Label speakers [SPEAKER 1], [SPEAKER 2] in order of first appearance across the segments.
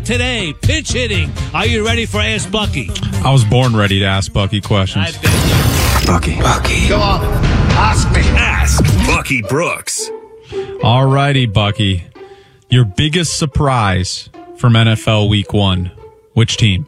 [SPEAKER 1] today. Pinch hitting. Are you ready for Ask Bucky?
[SPEAKER 2] I was born ready to ask Bucky questions.
[SPEAKER 1] I've been there.
[SPEAKER 3] Bucky.
[SPEAKER 4] Go on. Ask me.
[SPEAKER 3] Ask Bucky Brooks.
[SPEAKER 2] All righty, Bucky. Your biggest surprise from NFL Week 1. Which team?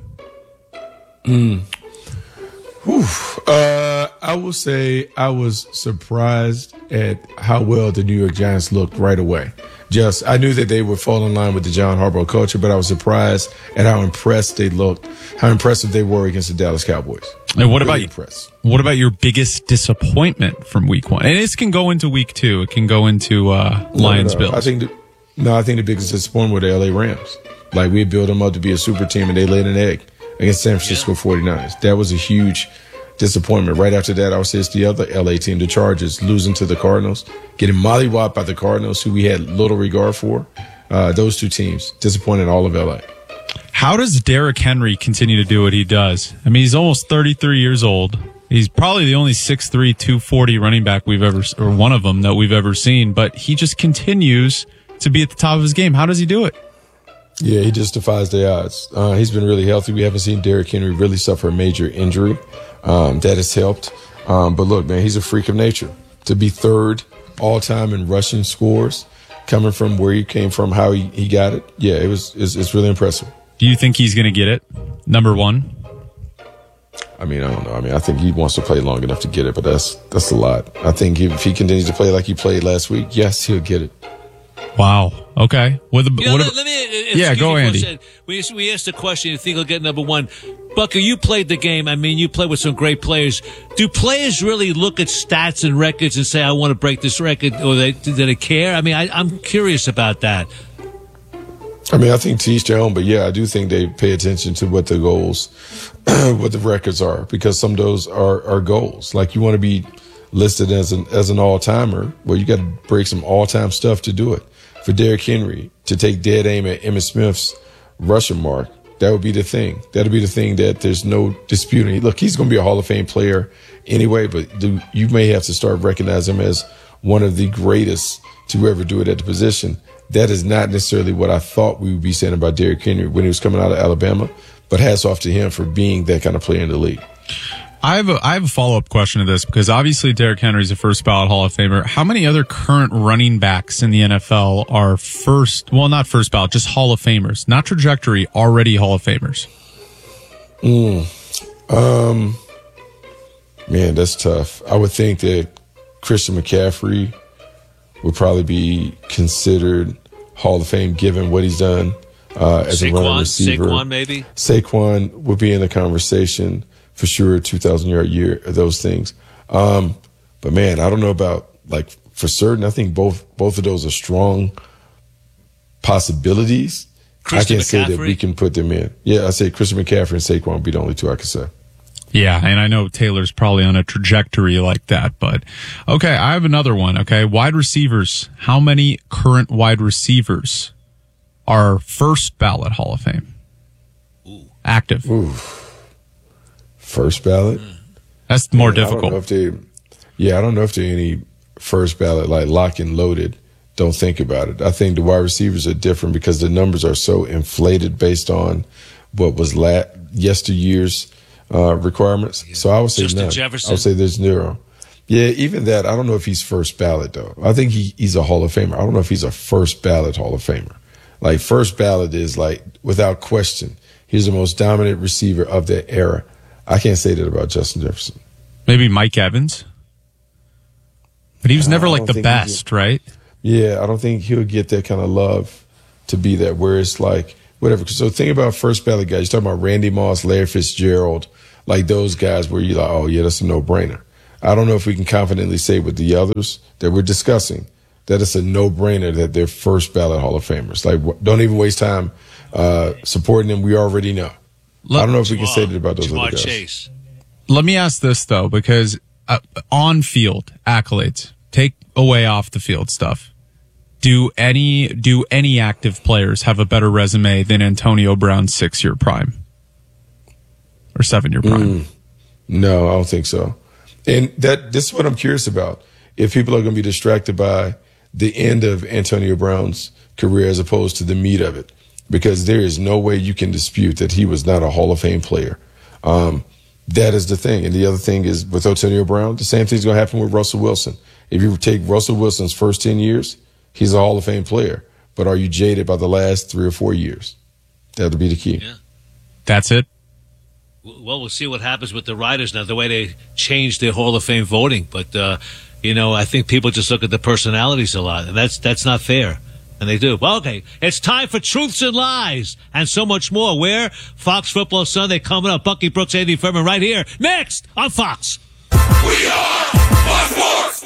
[SPEAKER 5] I will say I was surprised at how well the New York Giants looked right away. I knew that they would fall in line with the John Harbaugh culture, but I was surprised at how impressed they looked, how impressive they were against the Dallas Cowboys.
[SPEAKER 2] And what
[SPEAKER 5] Really
[SPEAKER 2] about
[SPEAKER 5] impressed.
[SPEAKER 2] What about your biggest disappointment from Week 1? And this can go into Week 2. It can go into Lions Bills.
[SPEAKER 5] I think the biggest disappointment were the LA Rams. Like, we built them up to be a super team, and they laid an egg against San Francisco 49ers. That was a huge disappointment. Right after that, I would say it's the other LA team, the Chargers, losing to the Cardinals, getting mollywopped by the Cardinals, who we had little regard for. Those two teams disappointed all of LA.
[SPEAKER 2] How does Derrick Henry continue to do what he does? I mean, he's almost 33 years old. He's probably the only 6'3", 240 running back or one of them that we've ever seen, but he just continues to be at the top of his game. How does he do it?
[SPEAKER 5] Yeah, he just defies the odds. He's been really healthy. We haven't seen Derrick Henry really suffer a major injury. That has helped. But look, man, he's a freak of nature. To be third all-time in rushing scores, coming from where he came from, how he got it, yeah, it's really impressive.
[SPEAKER 2] Do you think he's going to get it? Number 1?
[SPEAKER 5] I mean, I don't know. I mean, I think he wants to play long enough to get it, but that's a lot. I think if he continues to play like he played last week, yes, he'll get it.
[SPEAKER 2] Wow. Okay.
[SPEAKER 1] Let me,
[SPEAKER 2] yeah, go, Andy.
[SPEAKER 1] We asked the question, you think he'll get number 1. Bucky, you played the game. I mean, you played with some great players. Do players really look at stats and records and say, I want to break this record, or do they care? I mean, I'm curious about that.
[SPEAKER 5] I mean, I think to each their own, but yeah, I do think they pay attention to what the goals, what the records are, because some of those are goals. Like, you want to be listed as an all-timer, well, you got to break some all-time stuff to do it. For Derrick Henry to take dead aim at Emmitt Smith's rushing mark, that would be the thing. That would be the thing that there's no disputing. Look, he's going to be a Hall of Fame player anyway, but you may have to start recognizing him as one of the greatest to ever do it at the position. That is not necessarily what I thought we would be saying about Derrick Henry when he was coming out of Alabama, but hats off to him for being that kind of player in the league.
[SPEAKER 2] I have a follow-up question to this, because obviously Derrick Henry is a first-ballot Hall of Famer. How many other current running backs in the NFL are not first ballot, just Hall of Famers, not trajectory, already Hall of Famers?
[SPEAKER 5] Man, that's tough. I would think that Christian McCaffrey would probably be considered Hall of Fame given what he's done as a running receiver.
[SPEAKER 1] Saquon, maybe?
[SPEAKER 5] Saquon would be in the conversation for sure, 2,000-yard year, those things. But, man, I don't know about, like, for certain. I think both of those are strong possibilities.
[SPEAKER 1] Christian
[SPEAKER 5] I can't say
[SPEAKER 1] McCaffrey?
[SPEAKER 5] that we can put them in. Yeah, I say Christian McCaffrey and Saquon would be the only two I could say.
[SPEAKER 2] Yeah, and I know Taylor's probably on a trajectory like that, but okay, I have another one, okay? Wide receivers. How many current wide receivers are first ballot Hall of Fame? Active.
[SPEAKER 5] Ooh. First ballot?
[SPEAKER 2] That's more difficult.
[SPEAKER 5] I don't know if there are any first ballot, like lock and loaded. Don't think about it. I think the wide receivers are different because the numbers are so inflated based on what was yesteryear's requirements. So I would say
[SPEAKER 1] Justin
[SPEAKER 5] none.
[SPEAKER 1] Jefferson.
[SPEAKER 5] I would say there's zero. Yeah, even that. I don't know if he's first ballot, though. I think he's a Hall of Famer. I don't know if he's a first ballot Hall of Famer. Like, first ballot is, like, without question, he's the most dominant receiver of that era. I can't say that about Justin Jefferson.
[SPEAKER 2] Maybe Mike Evans? But he was never like the best, right?
[SPEAKER 5] Yeah, I don't think he'll get that kind of love to be that, where it's like, whatever. So think about first ballot guys. You're talking about Randy Moss, Larry Fitzgerald, like those guys where you're like, oh, yeah, that's a no-brainer. I don't know if we can confidently say with the others that we're discussing that it's a no-brainer that they're first ballot Hall of Famers. Like, don't even waste time supporting them. We already know. I don't know if we can say that about those other guys.
[SPEAKER 1] Chase.
[SPEAKER 2] Let me ask this, though, because on-field accolades, take away off the field stuff. Do any active players have a better resume than Antonio Brown's 6-year prime? Or 7-year prime?
[SPEAKER 5] No, I don't think so. And this is what I'm curious about. If people are going to be distracted by the end of Antonio Brown's career as opposed to the meat of it. because there is no way you can dispute that he was not a Hall of Fame player. That is the thing. And the other thing is with Antonio Brown, the same thing's going to happen with Russell Wilson. If you take Russell Wilson's first 10 years, he's a Hall of Fame player. But are you jaded by the last 3 or 4 years? That'll be the key.
[SPEAKER 1] Yeah.
[SPEAKER 2] That's it.
[SPEAKER 1] Well, we'll see what happens with the writers now, the way they changed their Hall of Fame voting. But, I think people just look at the personalities a lot, and that's not fair. And they do. Well, okay, it's time for Truths and Lies and so much more. Where? Fox Football Sunday coming up. Bucky Brooks, Andy Furman right here. Next on Fox.
[SPEAKER 3] We are Fox Sports.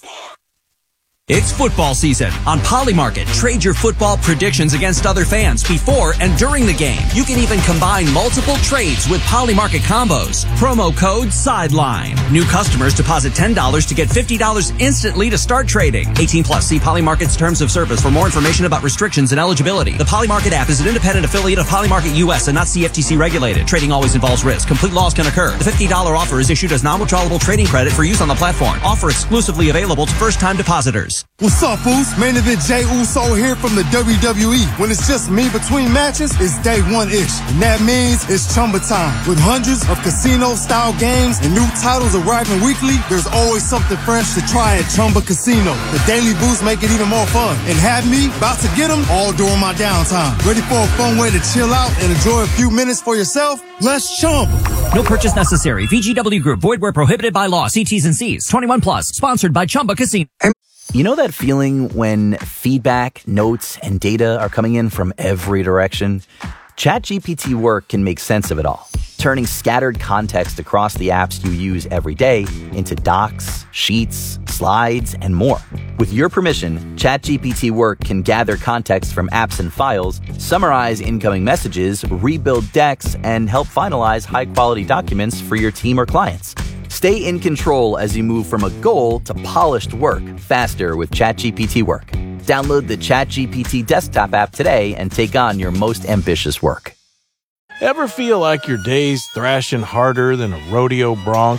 [SPEAKER 4] It's football season. On Polymarket, trade your football predictions against other fans before and during the game. You can even combine multiple trades with Polymarket combos. Promo code SIDELINE. New customers deposit $10 to get $50 instantly to start trading. 18 plus. See Polymarket's terms of service for more information about restrictions and eligibility. The Polymarket app is an independent affiliate of Polymarket US and not CFTC regulated. Trading always involves risk. Complete loss can occur. The $50 offer is issued as non-withdrawable trading credit for use on the platform. Offer exclusively available to first-time depositors.
[SPEAKER 6] What's up, Foos? Main event Jey Uso here from the WWE. When it's just me between matches, it's day one-ish. And that means it's Chumba time. With hundreds of casino-style games and new titles arriving weekly, there's always something fresh to try at Chumba Casino. The daily boosts make it even more fun. And have me about to get them all during my downtime. Ready for a fun way to chill out and enjoy a few minutes for yourself? Let's Chumba.
[SPEAKER 4] No purchase necessary. VGW Group. Void where prohibited by law. See T's and C's. 21 plus. Sponsored by Chumba Casino.
[SPEAKER 7] You know that feeling when feedback, notes, and data are coming in from every direction? ChatGPT Work can make sense of it all, turning scattered context across the apps you use every day into docs, sheets, slides, and more. With your permission, ChatGPT Work can gather context from apps and files, summarize incoming messages, rebuild decks, and help finalize high-quality documents for your team or clients. Stay in control as you move from a goal to polished work faster with ChatGPT Work. Download the ChatGPT desktop app today and take on your most ambitious work.
[SPEAKER 8] Ever feel like your day's thrashing harder than a rodeo bronc?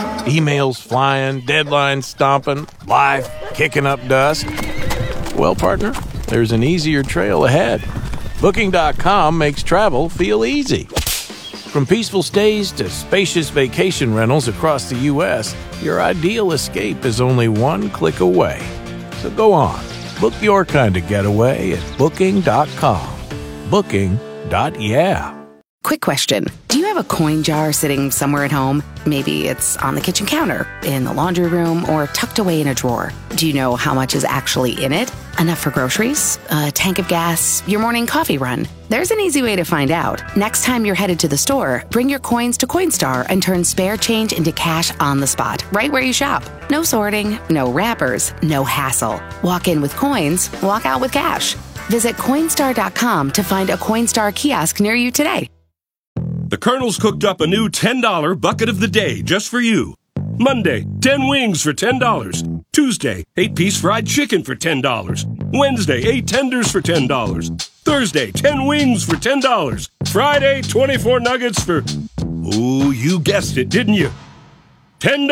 [SPEAKER 8] Emails flying, deadlines stomping, life kicking up dust? Well, partner, there's an easier trail ahead. Booking.com makes travel feel easy. From peaceful stays to spacious vacation rentals across the U.S., your ideal escape is only one click away. So go on, book your kind of getaway at Booking.com. Booking.yeah.
[SPEAKER 9] Quick question. Do you have a coin jar sitting somewhere at home? Maybe it's on the kitchen counter, in the laundry room, or tucked away in a drawer. Do you know how much is actually in it? Enough for groceries, a tank of gas, your morning coffee run? There's an easy way to find out. Next time you're headed to the store, bring your coins to Coinstar and turn spare change into cash on the spot, right where you shop. No sorting, no wrappers, no hassle. Walk in with coins, walk out with cash. Visit Coinstar.com to find a Coinstar kiosk near you today.
[SPEAKER 10] The Colonel's cooked up a new $10 bucket of the day just for you. Monday, 10 wings for $10. Tuesday, 8-piece fried chicken for $10. Wednesday, 8 tenders for $10. Thursday, 10 wings for $10. Friday, 24 nuggets for... Ooh, you guessed it, didn't you? $10.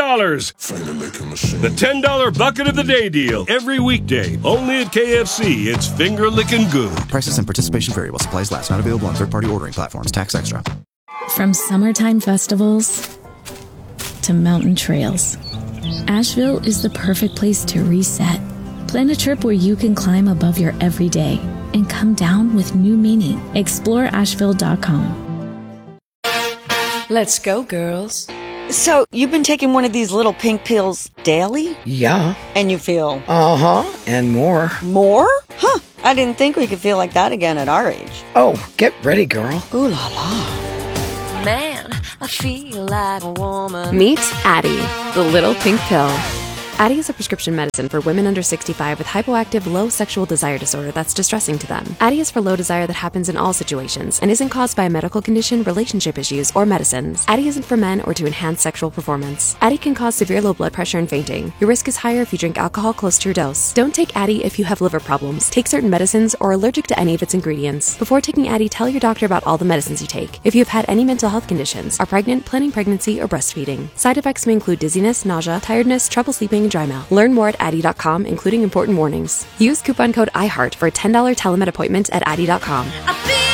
[SPEAKER 10] The $10 bucket of the day deal. Every weekday. Only at KFC. It's finger-licking good.
[SPEAKER 11] Prices and participation variable. Supplies last. Not available on third-party ordering platforms. Tax extra.
[SPEAKER 12] From summertime festivals to mountain trails, Asheville is the perfect place to reset. Plan a trip where you can climb above your everyday and come down with new meaning. Explore Asheville.com.
[SPEAKER 13] Let's go, girls.
[SPEAKER 14] So, you've been taking one of these little pink pills daily?
[SPEAKER 13] Yeah.
[SPEAKER 14] And you feel?
[SPEAKER 13] Uh-huh, and more.
[SPEAKER 14] More? Huh, I didn't think we could feel like that again at our age.
[SPEAKER 13] Oh, get ready, girl.
[SPEAKER 14] Ooh la la.
[SPEAKER 15] Man, I feel like a woman.
[SPEAKER 16] Meet Addyi, the little pink pill. Addyi is a prescription medicine for women under 65 with hypoactive low sexual desire disorder that's distressing to them. Addyi is for low desire that happens in all situations and isn't caused by a medical condition, relationship issues, or medicines. Addyi isn't for men or to enhance sexual performance. Addyi can cause severe low blood pressure and fainting. Your risk is higher if you drink alcohol close to your dose. Don't take Addyi if you have liver problems, take certain medicines, or are allergic to any of its ingredients. Before taking Addyi, tell your doctor about all the medicines you take. If you have had any mental health conditions, are pregnant, planning pregnancy, or breastfeeding. Side effects may include dizziness, nausea, tiredness, trouble sleeping, and dry mouth. Learn more at Addyi.com, including important warnings. Use coupon code IHEART for a $10 telemed appointment at Addyi.com.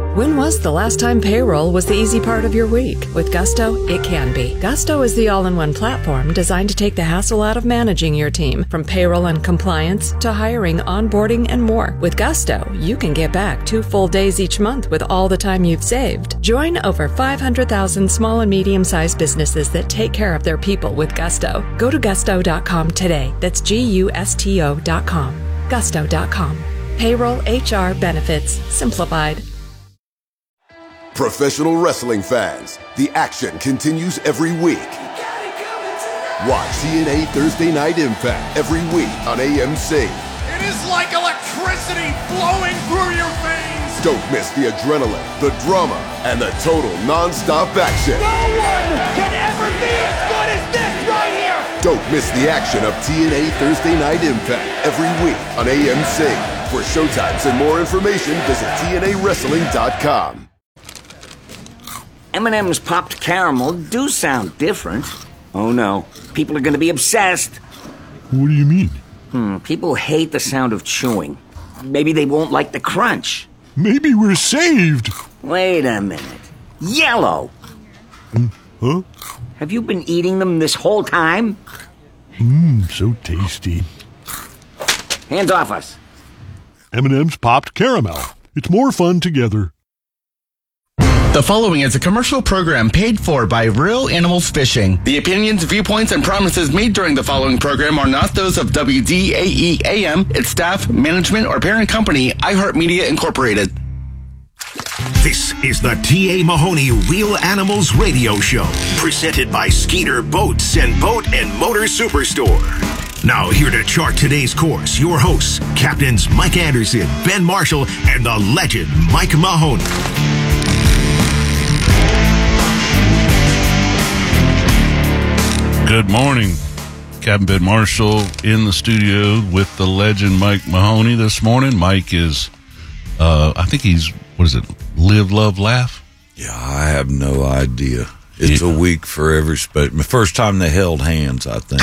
[SPEAKER 17] When was the last time payroll was the easy part of your week? With Gusto, it can be. Gusto is the all-in-one platform designed to take the hassle out of managing your team, from payroll and compliance to hiring, onboarding, and more. With Gusto, you can get back 2 full days each month with all the time you've saved. Join over 500,000 small and medium-sized businesses that take care of their people with Gusto. Go to gusto.com today. That's GUSTO.com. Gusto.com. Payroll, HR, benefits, simplified.
[SPEAKER 18] Professional wrestling fans, the action continues every week. Watch TNA Thursday Night Impact every week on AMC.
[SPEAKER 3] It is like electricity flowing through your veins.
[SPEAKER 18] Don't miss the adrenaline, the drama, and the total non-stop action.
[SPEAKER 3] No one can ever be as good as this right here.
[SPEAKER 18] Don't miss the action of TNA Thursday Night Impact every week on AMC. For showtimes and more information, visit TNAWrestling.com.
[SPEAKER 19] M&M's popped caramel do sound different. Oh no, people are going to be obsessed.
[SPEAKER 20] What do you mean?
[SPEAKER 19] People hate the sound of chewing. Maybe they won't like the crunch.
[SPEAKER 20] Maybe we're saved.
[SPEAKER 19] Wait a minute. Yellow!
[SPEAKER 20] Huh?
[SPEAKER 19] Have you been eating them this whole time?
[SPEAKER 20] So tasty.
[SPEAKER 19] Hands off us.
[SPEAKER 20] M&M's popped caramel. It's more fun together.
[SPEAKER 21] The following is a commercial program paid for by Real Animals Fishing. The opinions, viewpoints, and promises made during the following program are not those of WDAE-AM, its staff, management, or parent company, iHeartMedia Incorporated.
[SPEAKER 22] This is the T.A. Mahoney Real Animals Radio Show, presented by Skeeter Boats and Boat and Motor Superstore. Now here to chart today's course, your hosts, Captains Mike Anderson, Ben Marshall, and the legend Mike Mahoney.
[SPEAKER 23] Good morning. Captain Ben Marshall in the studio with the legend Mike Mahoney this morning. Mike is, I think he's, what is it, Live, Love, Laugh?
[SPEAKER 24] Yeah, I have no idea. It's a week for every the first time they held hands, I think.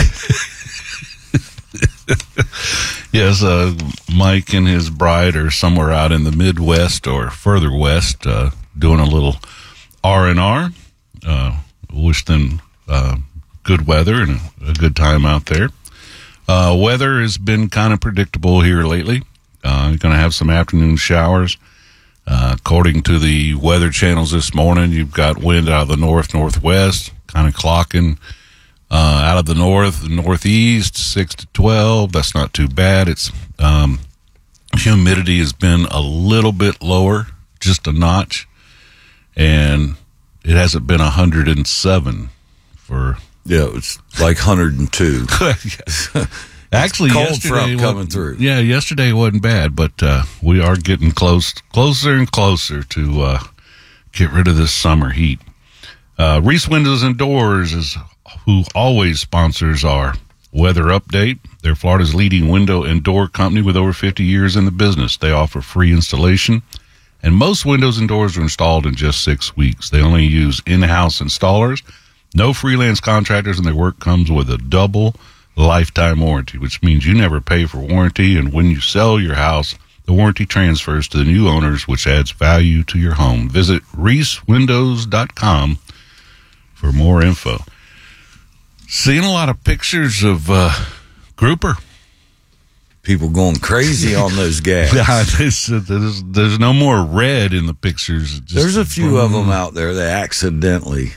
[SPEAKER 23] Yes, Mike and his bride are somewhere out in the Midwest or further west doing a little R&R. Wish them good weather and a good time out there. Weather has been kind of predictable here lately. You're going to have some afternoon showers. According to the weather channels this morning, you've got wind out of the north-northwest, kind of clocking out of the northeast, 6 to 12. That's not too bad. It's humidity has been a little bit lower, just a notch, and it hasn't been 107 for...
[SPEAKER 24] Yeah, it's like 102.
[SPEAKER 23] Actually,
[SPEAKER 24] cold
[SPEAKER 23] yesterday
[SPEAKER 24] front coming through.
[SPEAKER 23] Yeah, yesterday wasn't bad, but we are getting closer and closer to get rid of this summer heat. Reese Windows and Doors is who always sponsors our weather update. They're Florida's leading window and door company with over 50 years in the business. They offer free installation, and most windows and doors are installed in just 6 weeks. They only use in-house installers. No freelance contractors, and their work comes with a double lifetime warranty, which means you never pay for warranty, and when you sell your house, the warranty transfers to the new owners, which adds value to your home. Visit reesewindows.com for more info. Seeing a lot of pictures of grouper.
[SPEAKER 24] People going crazy on those gags.
[SPEAKER 23] There's no more red in the pictures.
[SPEAKER 24] There's a few of them out there that accidentally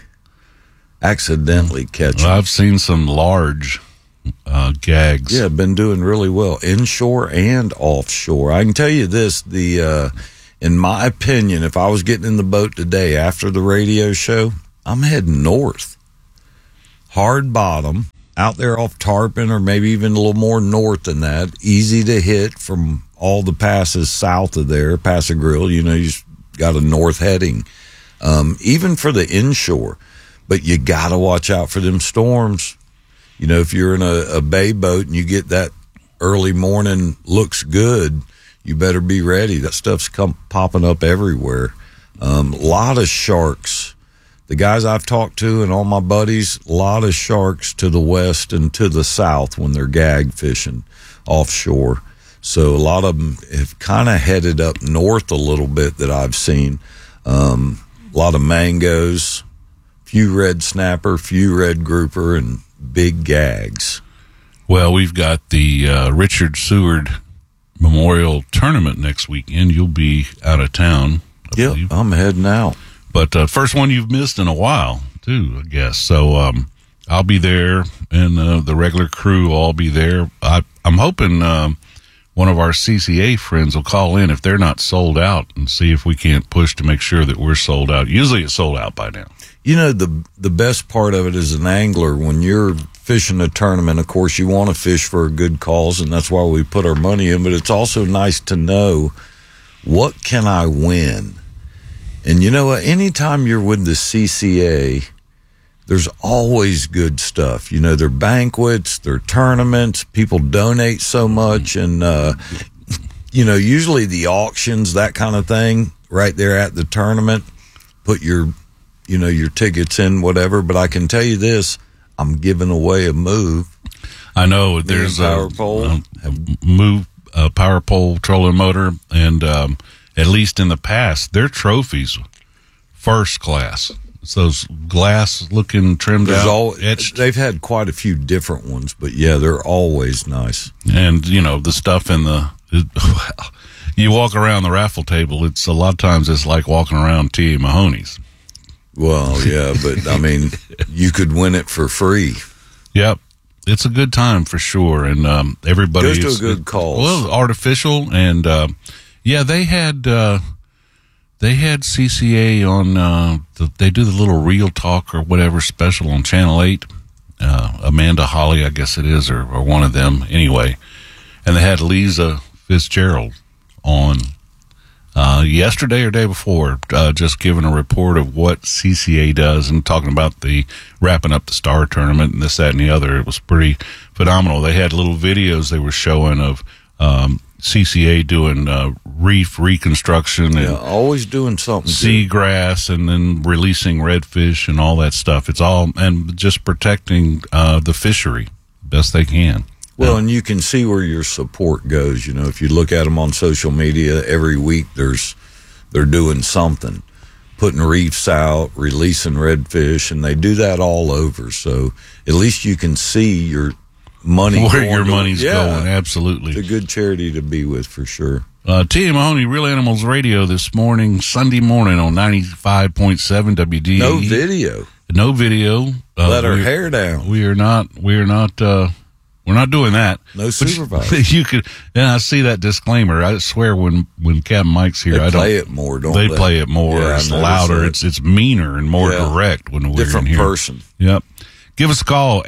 [SPEAKER 24] catch them.
[SPEAKER 23] I've seen some large gags.
[SPEAKER 24] Yeah, been doing really well inshore and offshore. I can tell you this, in my opinion, if I was getting in the boat today after the radio show, I'm heading north. Hard bottom, out there off Tarpon, or maybe even a little more north than that. Easy to hit from all the passes south of there, Paso Grill. You just got a north heading. Even for the inshore. But you got to watch out for them storms. If you're in a bay boat and you get that early morning looks good, you better be ready. That stuff's popping up everywhere. A lot of sharks. The guys I've talked to and all my buddies, a lot of sharks to the west and to the south when they're gag fishing offshore. So a lot of them have kind of headed up north a little bit that I've seen. A lot of mangoes, few red snapper, few red grouper, and big gags.
[SPEAKER 23] Well, we've got the Richard Seward Memorial Tournament next weekend. You'll be out of town.
[SPEAKER 24] Yep, I'm heading out.
[SPEAKER 23] But first one you've missed in a while, too, I guess. So I'll be there, and the regular crew will all be there. I'm hoping one of our CCA friends will call in if they're not sold out and see if we can't push to make sure that we're sold out. Usually it's sold out by now.
[SPEAKER 24] You know, the best part of it as an angler, when you're fishing a tournament, of course, you want to fish for a good cause, and that's why we put our money in, but it's also nice to know, what can I win? And you know what? Anytime you're with the CCA, there's always good stuff. You know, their banquets, their tournaments, people donate so much, and, you know, usually the auctions, that kind of thing, right there at the tournament, put your tickets in, whatever. But I can tell you this, I'm giving away a move.
[SPEAKER 23] I know there's
[SPEAKER 24] power pole.
[SPEAKER 23] Move power pole trolling motor, and at least in the past, their trophies, first class. It's those glass-looking trimmed out.
[SPEAKER 24] They've had quite a few different ones, but yeah, they're always nice.
[SPEAKER 23] And you know the stuff in you walk around the raffle table. It's a lot of times it's like walking around T.A. Mahoney's.
[SPEAKER 24] Well, yeah, but I mean, you could win it for free.
[SPEAKER 23] Yep. It's a good time for sure, and everybody
[SPEAKER 24] goes to a good cause.
[SPEAKER 23] Well, artificial, and yeah, they had CCA on. They do the little Real Talk or whatever special on Channel 8. Amanda Holly, I guess it is, or one of them anyway, and they had Lisa Fitzgerald on yesterday or day before, just giving a report of what CCA does and talking about the wrapping up the Star Tournament and this, that, and the other. It was pretty phenomenal. They had little videos they were showing of CCA doing reef reconstruction and
[SPEAKER 24] always doing something,
[SPEAKER 23] seagrass, and then releasing redfish and all that stuff. It's all, and just protecting the fishery best they can.
[SPEAKER 24] Well, and you can see where your support goes. You know, if you look at them on social media every week, they're doing something, putting reefs out, releasing redfish, and they do that all over. So at least you can see your money
[SPEAKER 23] where your money's going. Absolutely,
[SPEAKER 24] it's a good charity to be with for sure.
[SPEAKER 23] T.A. Mahoney, Real Animals Radio this morning, Sunday morning on 95.7 WDAE.
[SPEAKER 24] No video.
[SPEAKER 23] No video.
[SPEAKER 24] Let our hair down.
[SPEAKER 23] We're not doing that.
[SPEAKER 24] No supervisor.
[SPEAKER 23] You could, and I see that disclaimer. I swear, when Captain Mike's here,
[SPEAKER 24] they play it more.
[SPEAKER 23] They play it more.
[SPEAKER 24] Yeah,
[SPEAKER 23] it's louder. It's meaner and more direct when we're
[SPEAKER 24] different
[SPEAKER 23] in here.
[SPEAKER 24] Person.
[SPEAKER 23] Yep. Give us a call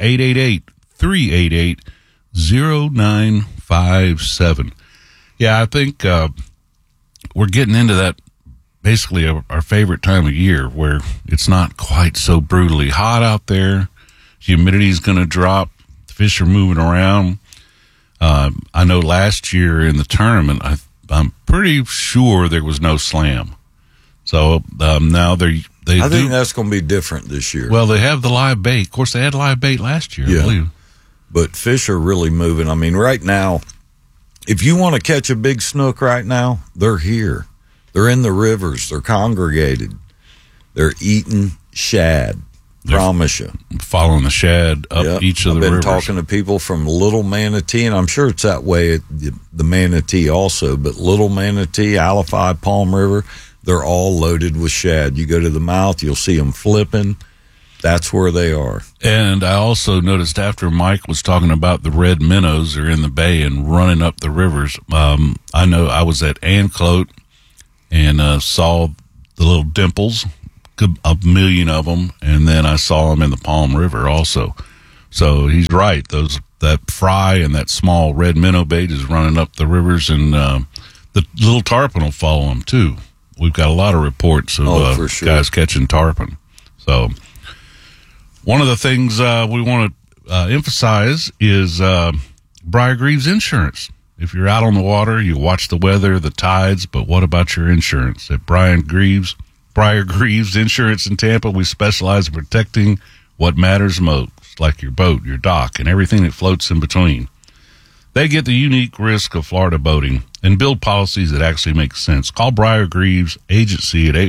[SPEAKER 23] 888-388-0957. Yeah, I think we're getting into that. Basically, our favorite time of year where it's not quite so brutally hot out there. Humidity is going to drop. Fish are moving around. I know last year in the tournament, I'm pretty sure there was no slam. So now I think
[SPEAKER 24] that's going to be different this year.
[SPEAKER 23] Well, they have the live bait. Of course, they had live bait last year, I believe.
[SPEAKER 24] But fish are really moving. I mean, right now, if you want to catch a big snook right now, they're here. They're in the rivers. They're congregated. They're eating shad. Promise you.
[SPEAKER 23] Following the shad up each of the rivers.
[SPEAKER 24] I've been talking to people from Little Manatee, and I'm sure it's that way at the Manatee also, but Little Manatee, Alafai, Palm River, they're all loaded with shad. You go to the mouth, you'll see them flipping. That's where they are.
[SPEAKER 23] And I also noticed after Mike was talking about the red minnows are in the bay and running up the rivers, I know I was at Anclote and saw the little dimples, a million of them, and then I saw them in the Palm River also. So he's right. That fry and that small red minnow bait is running up the rivers, and the little tarpon will follow them too. We've got a lot of reports of guys catching tarpon. So one of the things we want to emphasize is Briar Greaves Insurance. If you're out on the water, you watch the weather, the tides, but what about your insurance? At Briar Greaves Insurance in Tampa, we specialize in protecting what matters most, like your boat, your dock, and everything that floats in between. They get the unique risk of Florida boating and build policies that actually make sense. Call Briar Greaves Agency at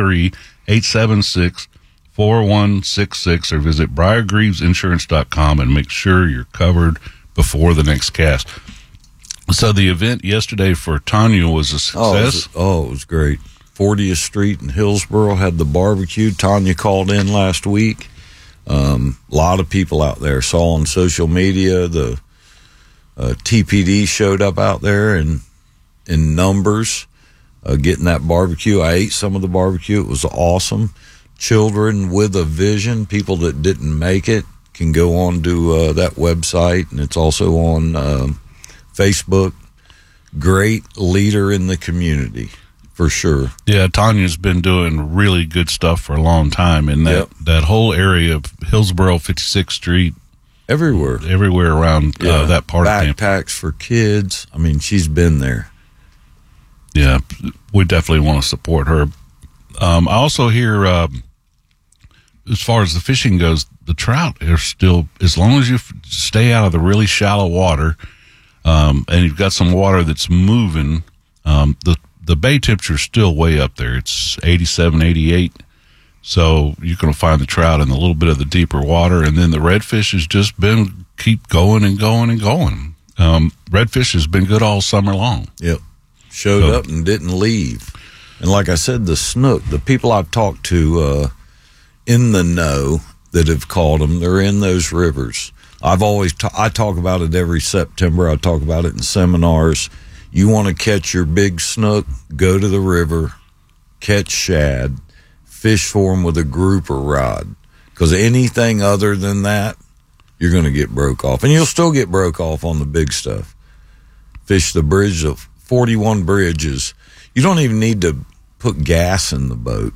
[SPEAKER 23] 813-876-4166 or visit briargreavesinsurance.com and make sure you're covered before the next cast. So the event yesterday for Tanya was a success.
[SPEAKER 24] It was great. 40th Street in Hillsboro had the barbecue. Tanya called in last week. A lot of people out there. Saw on social media the TPD showed up out there in numbers getting that barbecue. I ate some of the barbecue. It was awesome. Children with a Vision, people that didn't make it, can go on to that website, and it's also on Facebook. Great leader in the community, for sure.
[SPEAKER 23] Yeah, Tanya's been doing really good stuff for a long time, and that whole area of Hillsboro, 56th Street, everywhere around that part of campus.
[SPEAKER 24] Backpacks for kids. I mean, she's been there.
[SPEAKER 23] Yeah, we definitely want to support her. I also hear, as far as the fishing goes, the trout are still, as long as you stay out of the really shallow water, and you've got some water that's moving, the bay temperature is still way up there. It's 87, 88. So you're going to find the trout in a little bit of the deeper water, and then the redfish has just been keep going and going and going. Redfish has been good all summer long.
[SPEAKER 24] Yep. Showed up and didn't leave. And like I said, the snook, the people I've talked to in the know that have caught them, they're in those rivers. I've always I talk about it every September. I talk about it in seminars. You want to catch your big snook, go to the river, catch shad, fish for them with a grouper rod. Because anything other than that, you're going to get broke off. And you'll still get broke off on the big stuff. Fish the bridge of 41 bridges. You don't even need to put gas in the boat.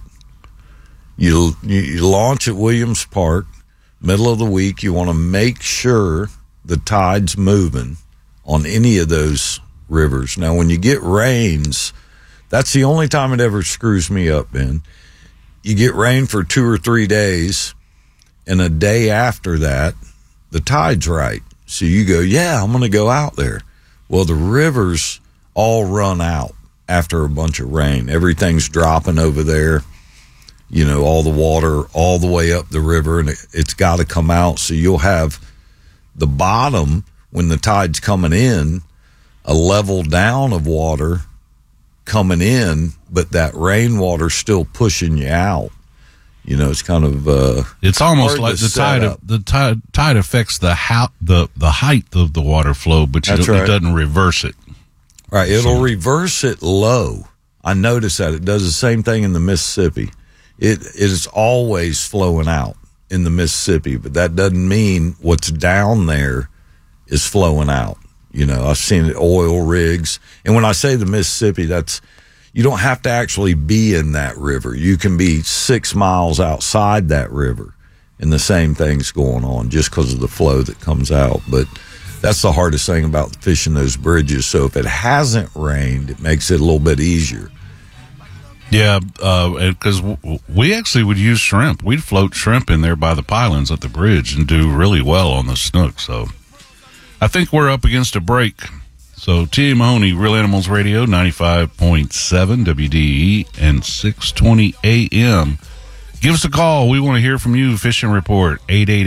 [SPEAKER 24] You launch at Williams Park, middle of the week. You want to make sure the tide's moving on any of those rivers. Now, when you get rains, that's the only time it ever screws me up, Ben. You get rain for 2 or 3 days, and a day after that, the tide's right. So you go, I'm going to go out there. Well, the rivers all run out after a bunch of rain. Everything's dropping over there. You know, all the water all the way up the river, and it's got to come out. So you'll have the bottom, when the tide's coming in, a level down of water coming in, but that rainwater still pushing you out. You know, it's kind of
[SPEAKER 23] it's almost like the tide affects the height of the water flow, but it doesn't reverse it.
[SPEAKER 24] Right, it'll reverse it low. I noticed that. It does the same thing in the Mississippi. It is always flowing out in the Mississippi, but that doesn't mean what's down there is flowing out. You know, I've seen it, oil rigs. And when I say the Mississippi, you don't have to actually be in that river. You can be 6 miles outside that river, and the same thing's going on just because of the flow that comes out. But that's the hardest thing about fishing those bridges. So if it hasn't rained, it makes it a little bit easier.
[SPEAKER 23] Yeah, because we actually would use shrimp. We'd float shrimp in there by the pylons at the bridge and do really well on the snook. So I think we're up against a break. So T.A. Mahoney, Real Animals Radio, 95.7 WDE and 620 AM. Give us a call. We want to hear from you. Fishing Report,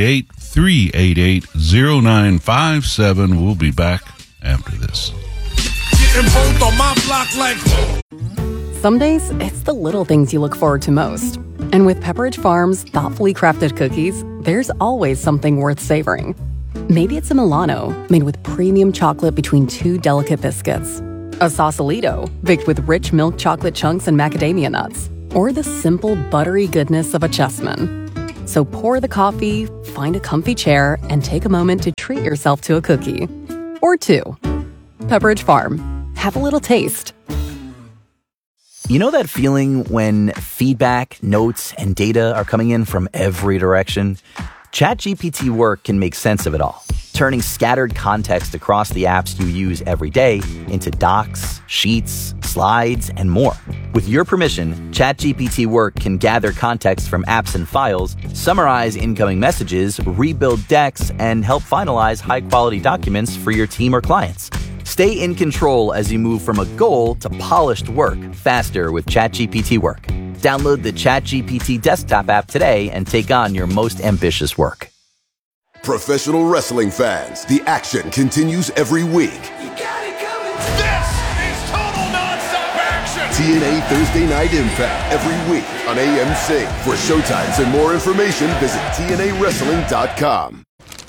[SPEAKER 23] 888-388-0957. We'll be back after this.
[SPEAKER 3] Getting both on my block like...
[SPEAKER 1] Some days, it's the little things you look forward to most. And with Pepperidge Farm's thoughtfully crafted cookies, there's always something worth savoring. Maybe it's a Milano, made with premium chocolate between 2 delicate biscuits. A Sausalito, baked with rich milk chocolate chunks and macadamia nuts. Or the simple, buttery goodness of a Chessman. So pour the coffee, find a comfy chair, and take a moment to treat yourself to a cookie. Or 2. Pepperidge Farm. Have a little taste.
[SPEAKER 7] You know that feeling when feedback, notes, and data are coming in from every direction? ChatGPT Work can make sense of it all, turning scattered context across the apps you use every day into docs, sheets, slides, and more. With your permission, ChatGPT Work can gather context from apps and files, summarize incoming messages, rebuild decks, and help finalize high-quality documents for your team or clients. Stay in control as you move from a goal to polished work faster with ChatGPT Work. Download the ChatGPT desktop app today and take on your most ambitious work.
[SPEAKER 18] Professional wrestling fans, the action continues every week.
[SPEAKER 3] This is total nonstop action!
[SPEAKER 18] TNA Thursday Night Impact every week on AMC. For showtimes and more information, visit TNAWrestling.com.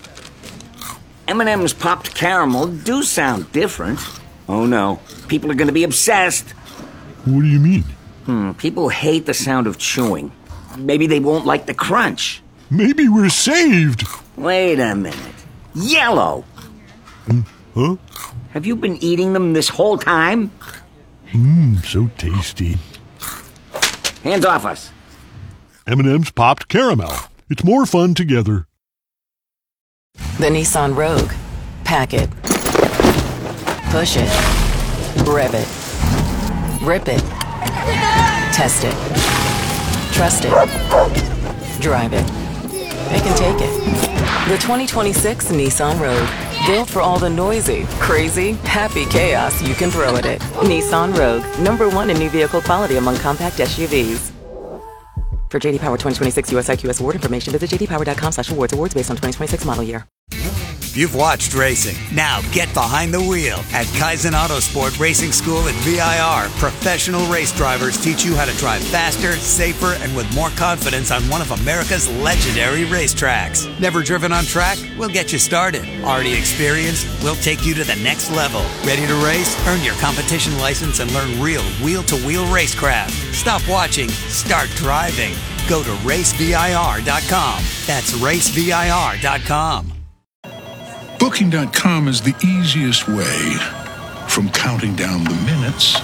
[SPEAKER 19] M&M's popped caramel do sound different. Oh no, people are going to be obsessed.
[SPEAKER 20] What do you mean?
[SPEAKER 19] People hate the sound of chewing. Maybe they won't like the crunch.
[SPEAKER 20] Maybe we're saved.
[SPEAKER 19] Wait a minute. Yellow!
[SPEAKER 20] Huh?
[SPEAKER 19] Have you been eating them this whole time?
[SPEAKER 20] So tasty.
[SPEAKER 19] Hands off us.
[SPEAKER 20] M&M's popped caramel. It's more fun together.
[SPEAKER 2] The Nissan Rogue. Pack it. Push it. Rev it. Rip it. Test it. Trust it. Drive it. Pick and take it. The 2026 Nissan Rogue. Built for all the noisy, crazy, happy chaos you can throw at it. Nissan Rogue. #1 in new vehicle quality among compact SUVs. For JD Power 2026 US IQS award information, visit jdpower.com/awards. Awards based on 2026 model year.
[SPEAKER 4] You've watched racing. Now get behind the wheel at Kaizen Autosport Racing School at VIR. Professional race drivers teach you how to drive faster, safer, and with more confidence on one of America's legendary racetracks. Never driven on track? We'll get you started. Already experienced? We'll take you to the next level. Ready to race? Earn your competition license and learn real wheel-to-wheel racecraft. Stop watching. Start driving. Go to racevir.com. That's racevir.com.
[SPEAKER 5] Booking.com is the easiest way from counting down the minutes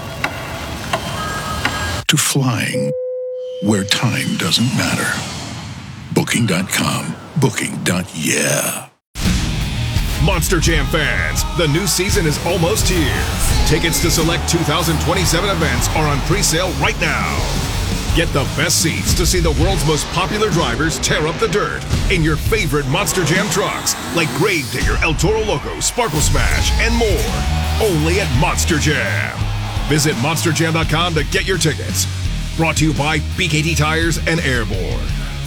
[SPEAKER 5] to flying where time doesn't matter. Booking.com. Booking.yeah.
[SPEAKER 22] Monster Jam fans, the new season is almost here. Tickets to select 2027 events are on pre-sale right now. Get the best seats to see the world's most popular drivers tear up the dirt in your favorite Monster Jam trucks, like Gravedigger, El Toro Loco, Sparkle Smash, and more. Only at Monster Jam. Visit monsterjam.com to get your tickets. Brought to you by BKT Tires and Airborne.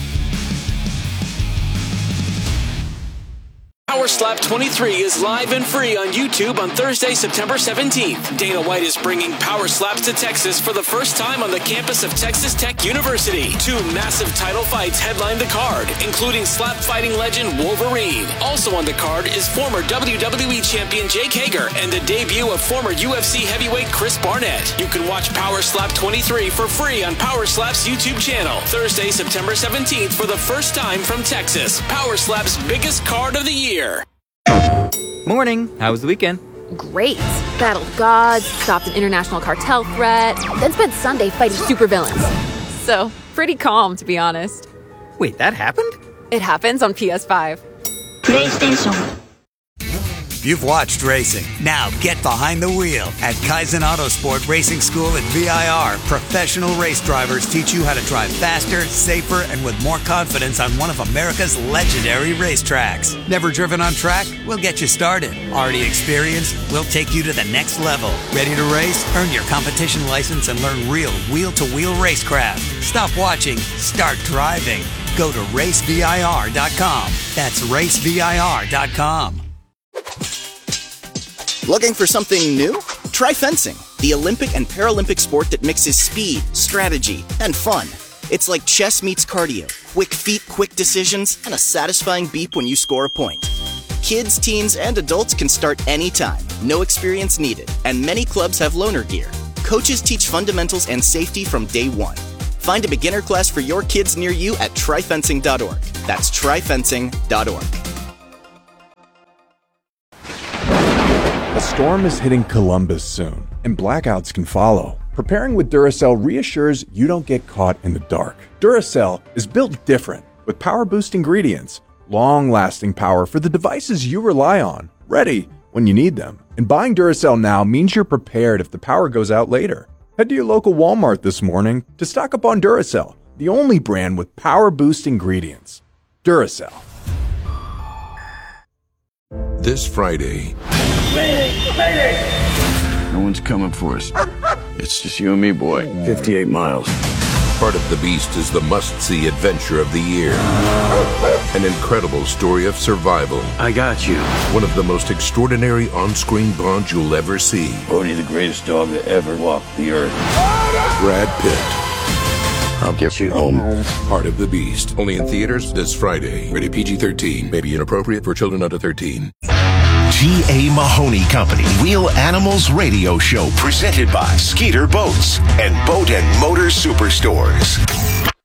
[SPEAKER 6] Power Slap 23 is live and free on YouTube on Thursday, September 17th. Dana White is bringing Power Slaps to Texas for the first time on the campus of Texas Tech University. 2 massive title fights headline the card, including slap fighting legend Wolverine. Also on the card is former WWE champion Jake Hager and the debut of former UFC heavyweight Chris Barnett. You can watch Power Slap 23 for free on Power Slap's YouTube channel. Thursday, September 17th for the first time from Texas. Power Slap's biggest card of the year.
[SPEAKER 25] Morning. How was the weekend?
[SPEAKER 16] Great. Battled gods, stopped an international cartel threat, then spent Sunday fighting supervillains. So, pretty calm, to be honest.
[SPEAKER 25] Wait, that happened?
[SPEAKER 16] It happens on PS5.
[SPEAKER 4] PlayStation. You've watched racing. Now get behind the wheel at Kaizen Autosport Racing School at VIR. Professional race drivers teach you how to drive faster, safer, and with more confidence on one of America's legendary racetracks. Never driven on track? We'll get you started. Already experienced? We'll take you to the next level. Ready to race? Earn your competition license and learn real wheel-to-wheel racecraft. Stop watching. Start driving. Go to racevir.com. That's racevir.com.
[SPEAKER 26] Looking for something new? Try fencing, the Olympic and Paralympic sport that mixes speed, strategy, and fun. It's like chess meets cardio, quick feet, quick decisions, and a satisfying beep when you score a point. Kids, teens, and adults can start anytime, no experience needed, and many clubs have loaner gear. Coaches teach fundamentals and safety from day one. Find a beginner class for your kids near you at tryfencing.org. That's tryfencing.org.
[SPEAKER 27] A storm is hitting Columbus soon, and blackouts can follow. Preparing with Duracell reassures you don't get caught in the dark. Duracell is built different, with power-boost ingredients, long-lasting power for the devices you rely on, ready when you need them. And buying Duracell now means you're prepared if the power goes out later. Head to your local Walmart this morning to stock up on Duracell, the only brand with power-boost ingredients. Duracell.
[SPEAKER 18] This Friday,
[SPEAKER 8] No one's coming for us. It's just you and me, boy. 58 miles.
[SPEAKER 18] Part of the Beast is the must-see adventure of the year. An incredible story of survival.
[SPEAKER 8] I got you.
[SPEAKER 18] One of the most extraordinary on-screen bonds you'll ever see.
[SPEAKER 8] Bodhi, the greatest dog that ever walked the earth.
[SPEAKER 18] Brad Pitt.
[SPEAKER 8] I'll get you home.
[SPEAKER 18] Part of the Beast. Only in theaters this Friday. Rated PG-13. May be inappropriate for children under 13.
[SPEAKER 22] T.A. Mahoney Company Real Animals Radio Show presented by Skeeter Boats and Boat and Motor Superstores.